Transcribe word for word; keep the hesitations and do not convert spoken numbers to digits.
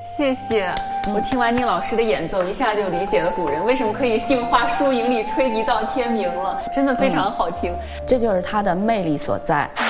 谢谢。我听完宁老师的演奏，一下就理解了古人为什么可以杏花输影里吹笛到天明了，真的非常好听。 这就是它的魅力所在。